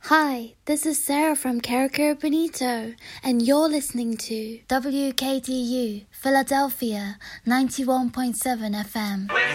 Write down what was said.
Hi, this is Sarah from Caracaro Bonito, and you're listening to WKDU Philadelphia 91.7 FM.